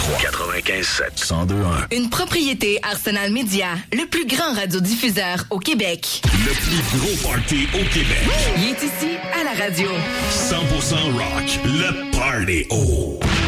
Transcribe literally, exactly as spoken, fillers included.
trois, quatre-vingt-quinze sept, cent deux un. Une propriété Arsenal Media, le plus grand radiodiffuseur au Québec. Le plus gros party au Québec. Il est ici à la radio. cent pour cent rock, le Party haut.